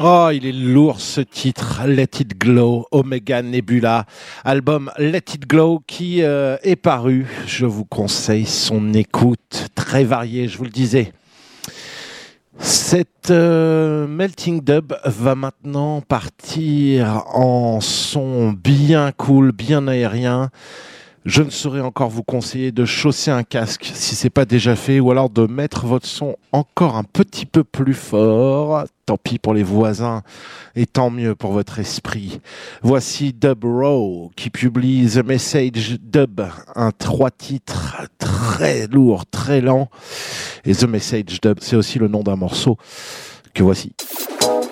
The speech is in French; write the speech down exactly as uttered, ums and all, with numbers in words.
Oh, il est lourd ce titre, Let It Glow, Omega Nebula, album Let It Glow qui euh, est paru. Je vous conseille son écoute, très variée, je vous le disais. Cette euh, Melting Dub va maintenant partir en son bien cool, bien aérien. Je ne saurais encore vous conseiller de chausser un casque si c'est pas déjà fait, ou alors de mettre votre son encore un petit peu plus fort. Tant pis pour les voisins et tant mieux pour votre esprit. Voici Dub Raw qui publie The Message Dub, un trois titres très lourd, très lent. Et The Message Dub, c'est aussi le nom d'un morceau que voici.